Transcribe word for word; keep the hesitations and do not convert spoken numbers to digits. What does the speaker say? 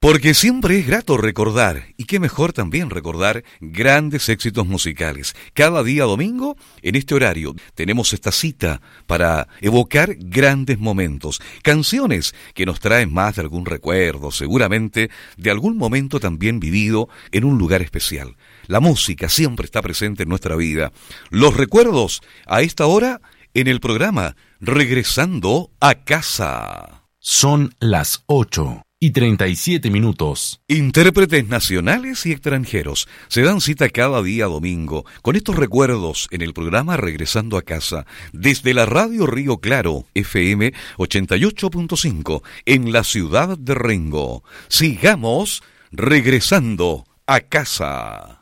Porque siempre es grato recordar, y qué mejor también recordar grandes éxitos musicales. Cada día domingo, en este horario, tenemos esta cita para evocar grandes momentos, canciones que nos traen más de algún recuerdo, seguramente de algún momento también vivido en un lugar especial. La música siempre está presente en nuestra vida. Los recuerdos a esta hora en el programa Regresando a Casa. Son las ocho y treinta y siete minutos. Intérpretes nacionales y extranjeros se dan cita cada día domingo con estos recuerdos en el programa Regresando a Casa, desde la radio Río Claro, F M ochenta y ocho punto cinco, en la ciudad de Rengo. Sigamos regresando a casa.